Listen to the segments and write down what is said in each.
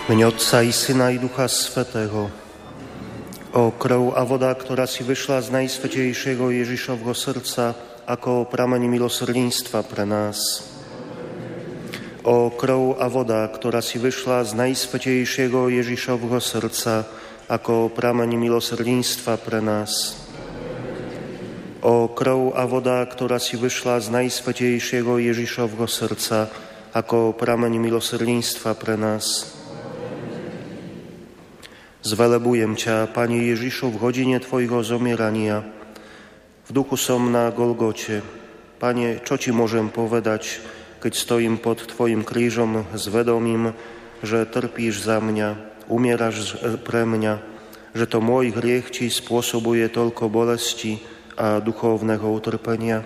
Mene Otca i Syna i Ducha Svätého. O krv a voda, ktorá si vyšla z najsvätejšieho Ježišovho srdca ako prameň milosrdenstva pre nás. O krv a voda, ktorá si vyšla z najsvätejšieho Ježišovho srdca ako prameň milosrdenstva pre nás. O krv a voda, ktorá si vyšla z najsvätejšieho Ježišovho srdca ako prameň milosrdenstva pre nás. Zvelebujem ťa, Pane Ježišu, v hodine Tvojho zomierania. V duchu som na Golgote. Pane, čo Ti môžem povedať, keď stojím pod Tvojim krížom s vedomím, že trpíš za mňa, umieraš pre mňa, že to môj hriech Ti spôsobuje toľko bolesti a duchovného utrpenia?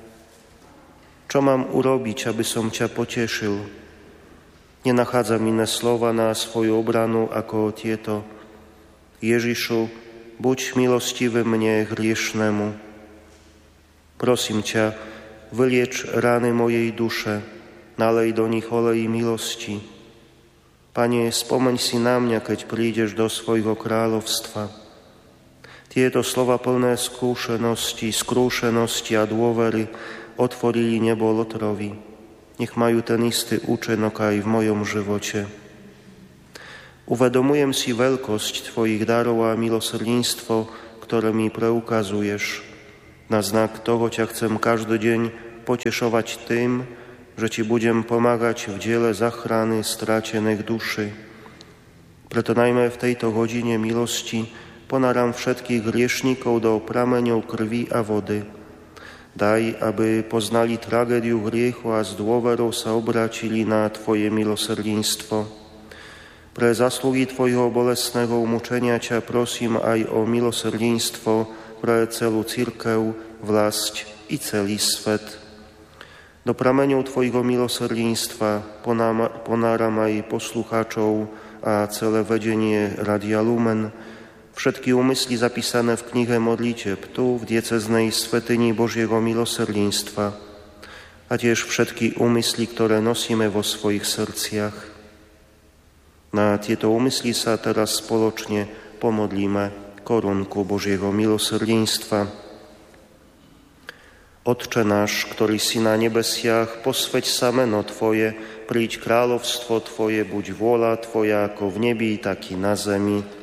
Čo mám urobiť, aby som ťa potešil? Nenachádzam iné slova na svoju obranu ako tieto. Ježišu, buď milostivý mne hriešnému. Prosím ťa, vylieč rány mojej duše, nalej do nich olej milosti. Pane, spomeň si na mňa, keď prídeš do svojho kráľovstva. Tieto slova plné skrúšenosti a dôvery otvorili nebo Lotrovi. Nech majú ten istý účinok aj v mojom živote. Uvedomujem si veľkosť Tvojich darov a milosrdenstvo, ktoré mi preukazuješ. Na znak toho ťa chcem každý deň potešovať tým, že Ti budem pomáhať v diele záchrany strátených duší. Preto najmä v tejto hodine milosti ponáram všetkých hriešnikov do prameňov krvi a vody. Daj, aby poznali tragédiu hriechu a s dôverou sa obrátili na Tvoje milosrdenstvo. Pre zasluhy Tvojho bolestného umučenia ťa prosím aj o milosrdenstvo pre celú cirkev, vlast i celý svet. Do prameňov Tvojho milosrdenstva ponáram aj poslucháčov a celé vedenie Radia Lumen, všetky úmysly zapísané v knihe modlitieb tu v diecéznej svätyni Božieho milosrdenstva a tiež všetky úmysly, ktoré nosíme vo svojich srdciach. Na tieto úmysly sa teraz spoločne pomodlíme korunku Božieho milosrdenstva. Otče náš, ktorý si na nebesiach, posväť sa meno Tvoje, príď kráľovstvo Tvoje, buď vôľa Tvoja ako v nebi, tak i na zemi.